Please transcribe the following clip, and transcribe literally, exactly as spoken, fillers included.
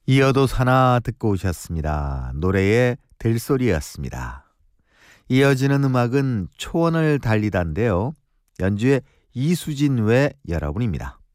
이어도 사나 듣고 오셨습니다. 노래의 들소리였습니다. 이어지는 음악은 초원을 달리다인데요. 연주의 이수진 외 여러분입니다.